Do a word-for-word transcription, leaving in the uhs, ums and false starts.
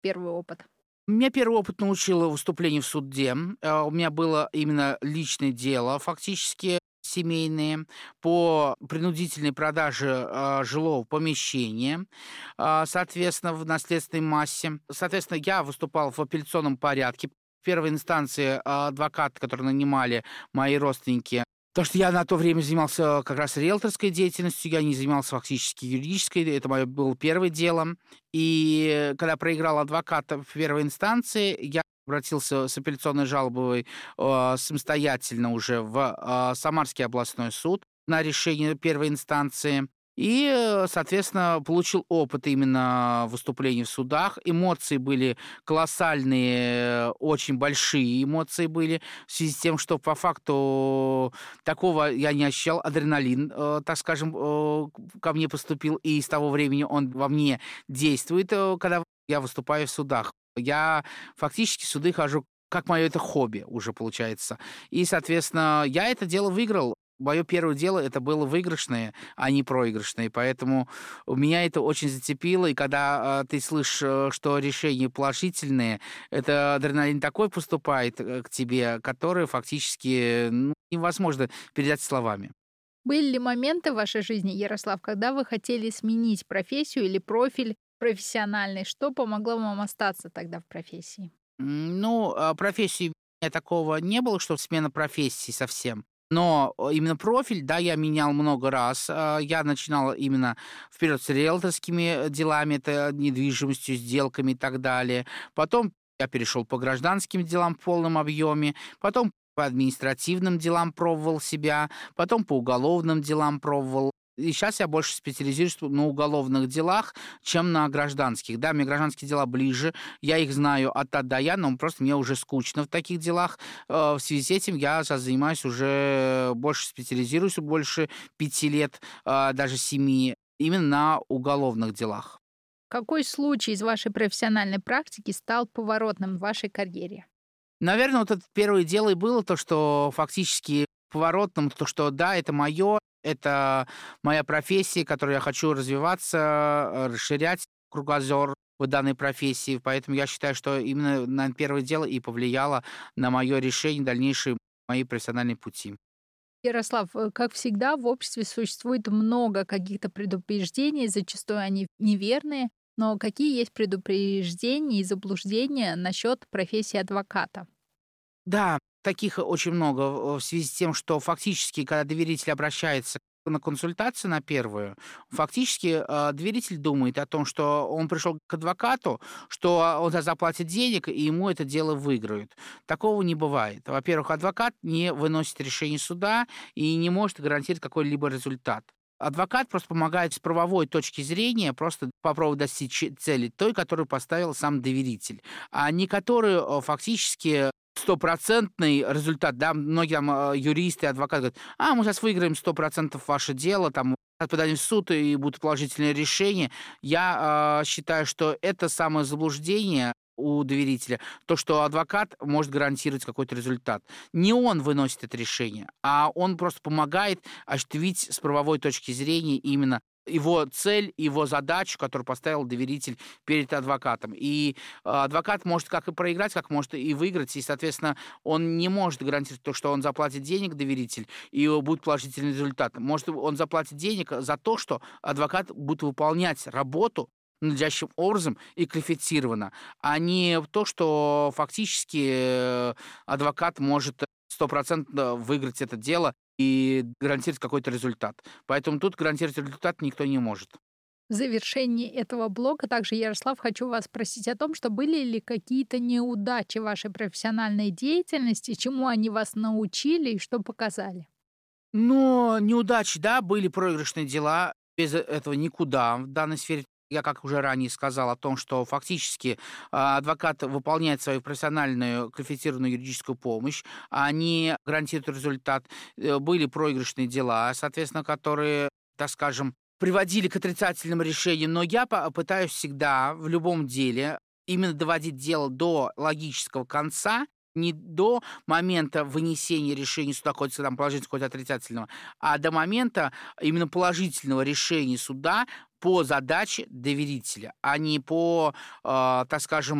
первый опыт? Меня первый опыт научил выступлению в суде. Э, у меня было именно личное дело, фактически семейные, по принудительной продаже э, жилого помещения, э, соответственно, в наследственной массе. Соответственно, я выступал в апелляционном порядке. В первой инстанции э, адвокаты, которые нанимали мои родственники, потому что я на то время занимался как раз риэлторской деятельностью, я не занимался фактически юридической, это мое было первое дело. И когда проиграл адвоката в первой инстанции, я обратился с апелляционной жалобой э, самостоятельно уже в э, Самарский областной суд на решение первой инстанции. И, э, соответственно, получил опыт именно выступлений в судах. Эмоции были колоссальные, очень большие эмоции были, в связи с тем, что по факту такого я не ощущал. Адреналин, э, так скажем, э, ко мне поступил, и с того времени он во мне действует, э, когда я выступаю в судах. Я фактически в суды хожу, как мое это хобби уже получается. И, соответственно, я это дело выиграл. Мое первое дело это было выигрышное, а не проигрышное, поэтому меня это очень зацепило. И когда э, ты слышишь, э, что решения положительные, это адреналин такой поступает э, к тебе, который фактически ну, невозможно передать словами. Были ли моменты в вашей жизни, Ярослав, когда вы хотели сменить профессию или профиль профессиональный? Что помогло вам остаться тогда в профессии? М, Ну, а профессии у меня такого не было, что смена профессии совсем. Но э, именно профиль, да, я менял много раз. А, Я начинал именно вперед с риэлторскими делами, это недвижимостью, сделками и так далее. Потом я перешел по гражданским делам в полном объеме. Потом по административным делам пробовал себя. Потом по уголовным делам пробовал. И сейчас я больше специализируюсь на уголовных делах, чем на гражданских. Да, мне гражданские дела ближе, я их знаю от А до Я, но просто мне уже скучно в таких делах. Э, В связи с этим я сейчас занимаюсь уже, больше специализируюсь, больше пяти лет, э, даже семи, именно на уголовных делах. Какой случай из вашей профессиональной практики стал поворотным в вашей карьере? Наверное, вот это первое дело и было то, что фактически поворотным, то, что да, это мое, это моя профессия, которой я хочу развиваться, э, расширять кругозор в данной профессии. Поэтому я считаю, что именно на первое дело и повлияло на мое решение дальнейшие мои профессиональные пути. Ярослав, э, как всегда, в обществе существует много каких-то предупреждений, зачастую они неверные, но какие есть предупреждения и заблуждения насчет профессии адвоката? Да, таких очень много в в связи с тем, что фактически, когда доверитель обращается на консультацию на первую, фактически э, доверитель думает о том, что он пришел к адвокату, что он за- заплатит денег, и ему это дело выиграют. Такого не бывает. Во-первых, адвокат не выносит решение суда и не может гарантировать какой-либо результат. Адвокат просто помогает с правовой точки зрения просто попробовать достичь цели той, которую поставил сам доверитель, а не которую э, фактически стопроцентный результат, да, многие там э, юристы, адвокаты говорят, а, мы сейчас выиграем сто процентов ваше дело, там, подадим в суд, и будут положительные решения. Я э, считаю, что это самое заблуждение у доверителя, то, что адвокат может гарантировать какой-то результат. Не он выносит это решение, а он просто помогает осуществить с правовой точки зрения именно его цель, его задачу, которую поставил доверитель перед адвокатом. И э, адвокат может как и проиграть, как может и выиграть, и, соответственно, он не может гарантировать то, что он заплатит денег, доверитель, и будет положительный результат. Может, он заплатит денег за то, что адвокат будет выполнять работу надлежащим образом и квалифицированно, а не то, что фактически э, адвокат может стопроцентно выиграть это дело и гарантировать какой-то результат. Поэтому тут гарантировать результат никто не может. В завершении этого блока также, Ярослав, хочу вас спросить о том, что были ли какие-то неудачи в вашей профессиональной деятельности, чему они вас научили и что показали? Но неудачи, да, были проигрышные дела. Без этого никуда в данной сфере. Я, как уже ранее сказал, о том, что фактически а, адвокат выполняет свою профессиональную квалифицированную юридическую помощь, а не гарантирует результат. Э, Были проигрышные дела, соответственно, которые, так скажем, приводили к отрицательным решениям. Но я по- пытаюсь всегда в любом деле именно доводить дело до логического конца, не до момента вынесения решения суда, хоть там положительного, хоть отрицательного, а до момента именно положительного решения суда по задаче доверителя, а не по, э, так скажем,